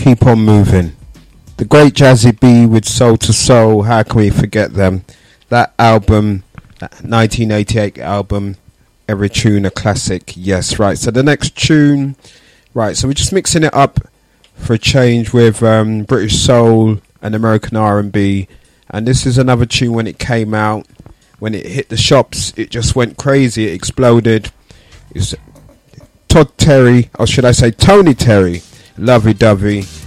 Keep on moving. The great Jazzy B with Soul to Soul. How can we forget them? That album, that 1988 album, every tune a classic. Yes, right. So the next tune, right. So we're just mixing it up for a change with British soul and American R&B. And this is another tune when it came out. When it hit the shops, it just went crazy. It exploded. It's Todd Terry, or should I say Tony Terry, Lovey Dovey.